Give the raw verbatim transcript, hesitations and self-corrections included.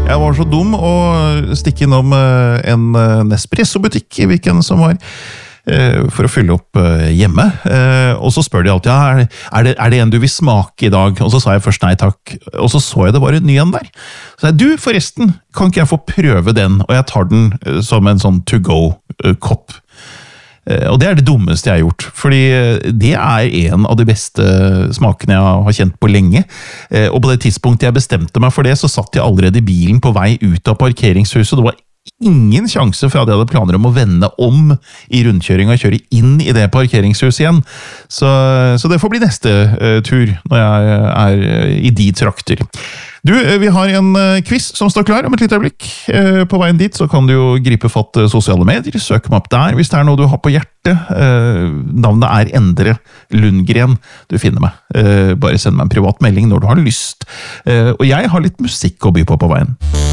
Jeg var så dum å stikke innom en Nespresso-butikk i Viken som var for å fylle opp hjemme. Og så spør de alltid, ja, er det, er det en du vil smake i dag? Og så sa jeg først nei takk, og så så jeg det bare ny en der. Så jeg, du forresten, kan ikke jeg få prøve den? Og jeg tar den som en sånn to-go-kopp. Og det er det dummeste jeg har gjort, fordi det er en av de beste smakene jeg har kjent på lenge. Og på det tidspunktet jeg bestemte meg for det, så satt jeg allerede i bilen på vei ut av parkeringshuset. Det var ingen sjanse for at jeg hadde planer om å vende om i rundkjøring og kjøre inn i det parkeringshuset igjen. Så, så det får bli neste uh, tur når jeg er i de trakter. Du, vi har en quiz som står klar om et lite øyeblikk. På veien dit så kan du jo gripe fatt sosiale medier, søk meg opp der hvis det er noe du har på hjertet. Navnet er Endre Lundgren. Du finner meg. Bare send meg en privat melding når du har lyst. Og jeg har litt musikk å by på på veien.